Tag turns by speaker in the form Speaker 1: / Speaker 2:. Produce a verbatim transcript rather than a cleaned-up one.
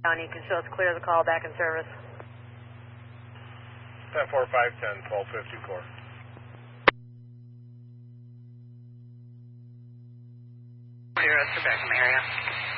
Speaker 1: You can show us clear the call back in service.
Speaker 2: ten four five ten, twelve fifty-four.
Speaker 3: Clear us to back in the area.